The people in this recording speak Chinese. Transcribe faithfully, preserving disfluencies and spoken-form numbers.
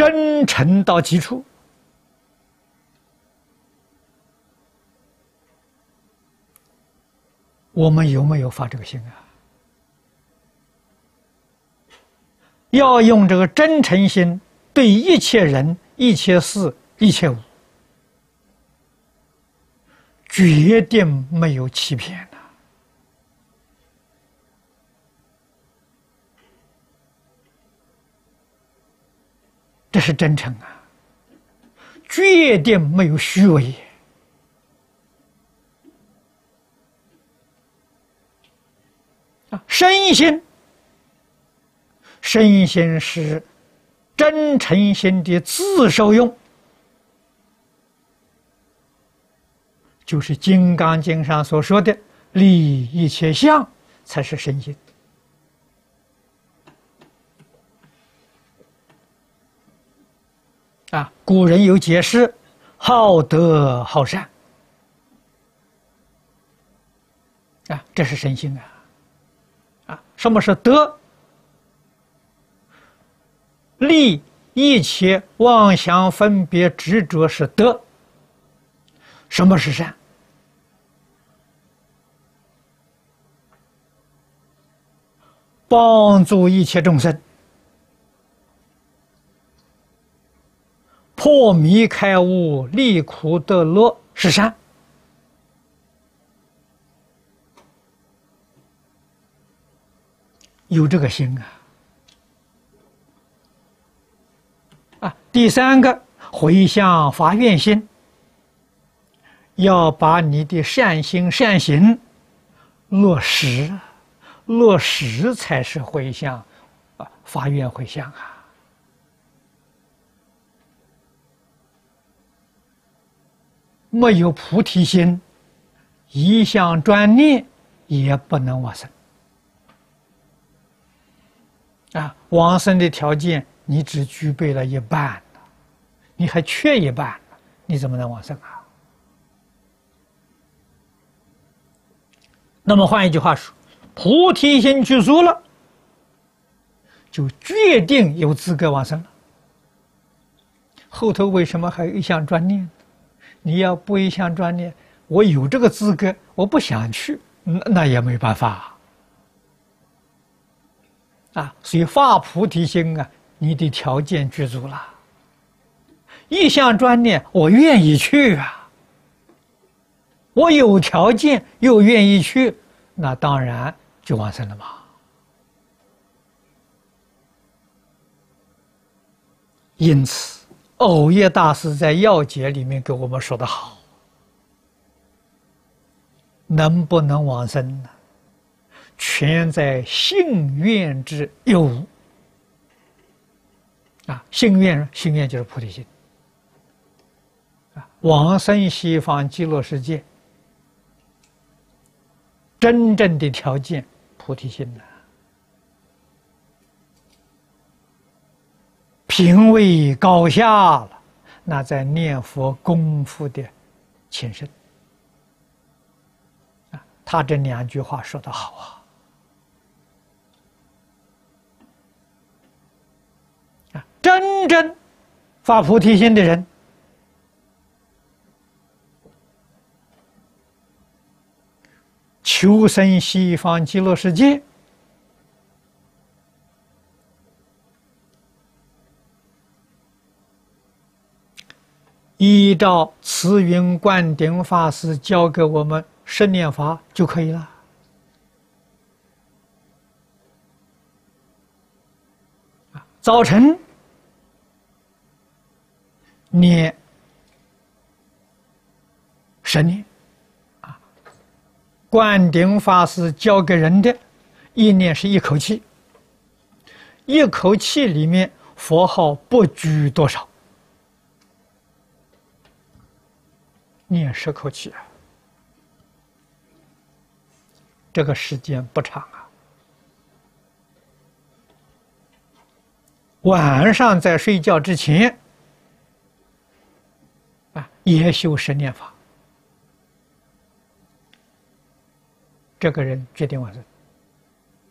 真诚到极处。我们有没有发这个心啊？要用这个真诚心对一切人、一切事、一切物，决定没有欺骗的。这是真诚啊，决定没有虚伪。啊，身心，身心是真诚心的自受用，就是《金刚经》上所说的“利一切相”，才是身心。啊，古人有解释：好德好善。啊，这是身心啊。啊，什么是德？利一切妄想分别执着是德。什么是善？帮助一切众生破迷开悟，离苦得乐是善。有这个心啊！啊，第三个回向发愿心，要把你的善心善行落实，落实才是回向啊，发愿回向啊。没有菩提心，一向专念也不能往生。啊，往生的条件你只具备了一半了，你还缺一半了，你怎么能往生啊？那么换一句话说，菩提心具足了，就决定有资格往生了。后头为什么还有一项专念？你要不一项专念，我有这个资格，我不想去，那那也没办法啊。所以发菩提心啊，你的条件具足了。一项专念，我愿意去啊，我有条件又愿意去，那当然就往生了嘛。因此藕叶大师在要解里面给我们说得好，能不能往生呢？全在信愿之有无啊！信愿，信愿就是菩提心啊！往生西方极乐世界，真正的条件菩提心呢、啊？品位高下了，那在念佛功夫的前身啊，他这两句话说得好啊！啊，真正发菩提心的人，求生西方极乐世界，依照慈云灌顶法师教给我们十念法就可以了。早晨念十念啊，灌顶法师教给人的一念是一口气，一口气里面佛号不拘多少。念十口气啊，这个时间不长啊。晚上在睡觉之前啊，也修十念法，这个人决定往生。